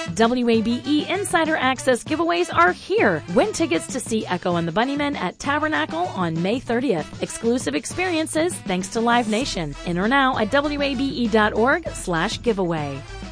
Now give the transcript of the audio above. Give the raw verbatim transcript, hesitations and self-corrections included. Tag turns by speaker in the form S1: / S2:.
S1: W A B E Insider Access giveaways are here. Win tickets to see Echo and the Bunnymen at Tabernacle on May thirtieth. Exclusive experiences thanks to Live Nation. Enter now at W A B E dot org slash giveaway.